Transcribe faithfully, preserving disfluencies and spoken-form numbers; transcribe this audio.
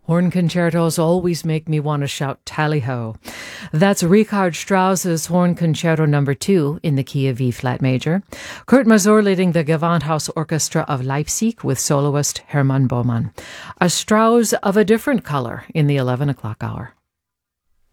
Horn concertos always make me want to shout tally-ho. That's Richard Strauss's Horn Concerto number two in the key of E flat major. Kurt Masur leading the Gewandhaus Orchestra of Leipzig with soloist Hermann Baumann. A Strauss of a different color in the eleven o'clock hour.